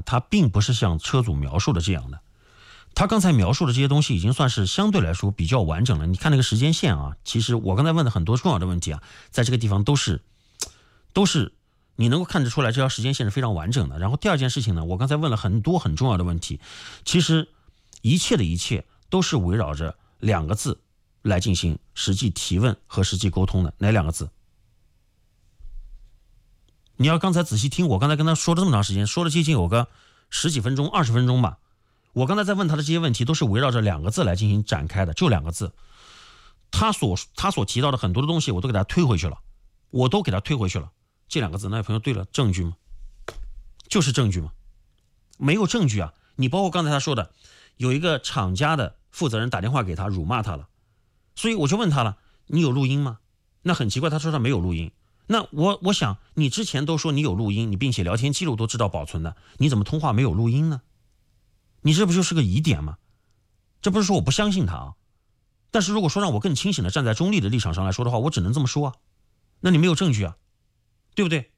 它并不是像车主描述的这样的。他刚才描述的这些东西已经算是相对来说比较完整了。你看那个时间线啊，其实我刚才问的很多重要的问题啊，在这个地方都是你能够看得出来这条时间线是非常完整的。然后第二件事情呢，我刚才问了很多很重要的问题，其实一切的一切都是围绕着2个字来进行实际提问和实际沟通的。哪2个字？你要刚才仔细听，我刚才跟他说了这么长时间，说了接近有个10几分钟、20分钟吧。我刚才在问他的这些问题都是围绕着2个字来进行展开的，就2个字。他所提到的很多的东西我都给他推回去了，这2个字，那位朋友，对了，证据吗？就是证据吗？没有证据啊！你包括刚才他说的，有一个厂家的负责人打电话给他辱骂他了，所以我就问他了，你有录音吗？那很奇怪，他说他没有录音。那我想你之前都说你有录音，你并且聊天记录都知道保存的，你怎么通话没有录音呢？你这不就是个疑点吗？这不是说我不相信他啊，但是如果说让我更清醒的站在中立的立场上来说的话，我只能这么说啊。那你没有证据啊，对不对？